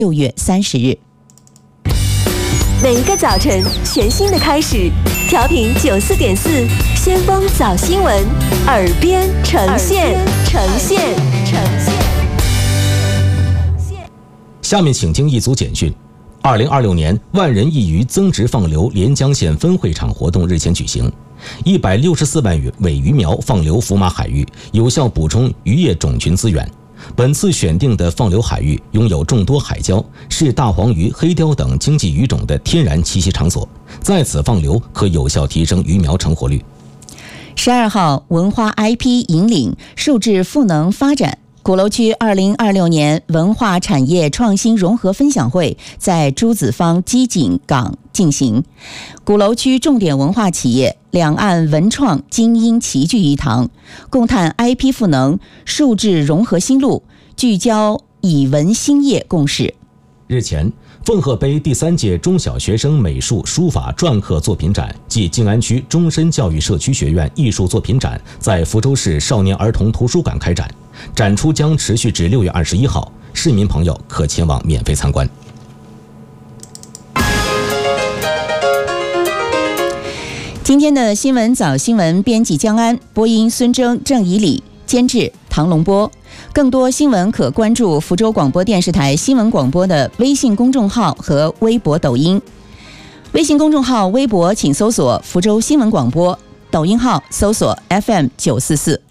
6月30日。 每一个早晨，全新的开始。调频94.4，先锋早新闻，耳边呈现。 下面请听一组简讯。2026年万人一鱼增殖放流连江县分会场活动日前举行，164万尾鱼苗放流福马海域，有效补充渔业种群资源。本次选定的放流海域拥有众多海礁，是大黄鱼、黑鲷等经济鱼种的天然栖息场所，在此放流可有效提升鱼苗成活率。 12号，文化 IP 引领数字赋能发展。鼓楼区2026年文化产业创新融合分享会在朱子坊基景港进行，鼓楼区重点文化企业、两岸文创精英齐聚一堂，共探 IP 赋能、数字融合新路，聚焦以文兴业共识。 日前，奉鹤杯第3届中小学生美术书法篆刻作品展暨静安区终身教育社区学院艺术作品展在福州市少年儿童图书馆开展，展出将持续至6月21号，市民朋友可前往免费参观。 今天的新闻早新闻，编辑江安，播音孙征、郑以礼，监制唐龙波。更多新闻可关注福州广播电视台新闻广播的微信公众号和微博、抖音。微信公众号、微博请搜索福州新闻广播，抖音号搜索 FM944。